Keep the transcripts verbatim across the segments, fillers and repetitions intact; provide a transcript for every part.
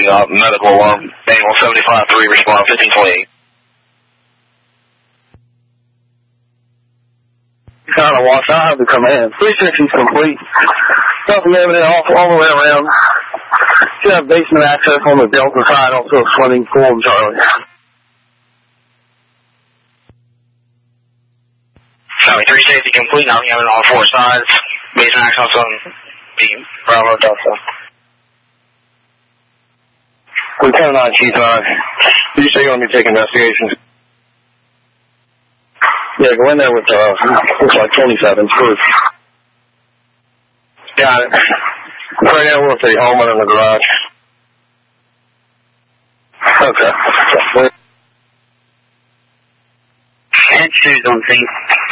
we got medical alarm. Manual seventy-five three, respond fifteen twenty-eight. Kind of washed out of the command. three sixty is complete. Nothing evident all, all the way around. Should have basement access on the Delta side, also swimming pool and Charlie. Charlie three safety complete, nothing evident on all four sides. Basement access on the Bravo Delta. Lieutenant nine Chief nine. You say you're going to be taking investigations? Yeah, go in there with, uh, looks like twenty-seven proof. Got it. Right now we'll say home and in the garage. Okay. And shoes on scene.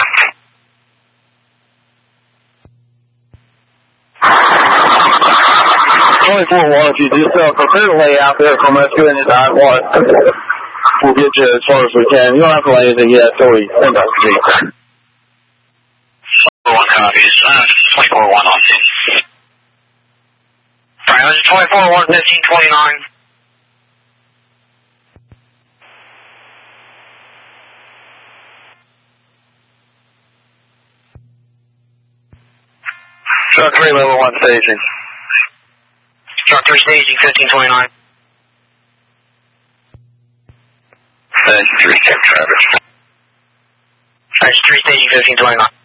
twenty-four one, if you just uh, prepare to lay out there from us doing his eye water, we'll get you as far as we can. You don't have to lay anything yet until we investigate. One copies. Uh, twenty-four one on scene. Alright, this is twenty-four one, fifteen twenty-nine. Truck three, level one staging. Truck three staging, fifteen twenty-nine. Thank you, three, check Travis. Alright, three staging, fifteen twenty-nine.